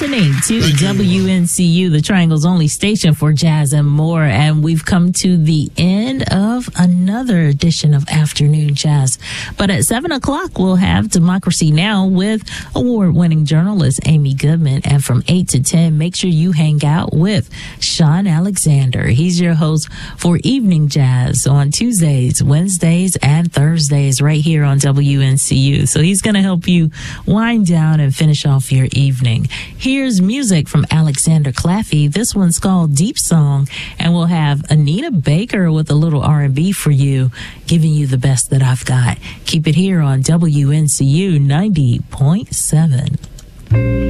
listening to WNCU, the Triangle's only station for jazz and more. And we've come to the end of another edition of Afternoon Jazz. But at 7 o'clock, we'll have Democracy Now! With award-winning journalist Amy Goodman. And from 8 to 10, make sure you hang out with Sean Alexander. He's your host for Evening Jazz on Tuesdays, Wednesdays, and Thursdays right here on WNCU. So he's going to help you wind down and finish off your evening. Here's music from Alexander Claffey. This one's called Deep Song, and we'll have Anita Baker with a little R&B for you, giving you the best that I've got. Keep it here on WNCU 90.7.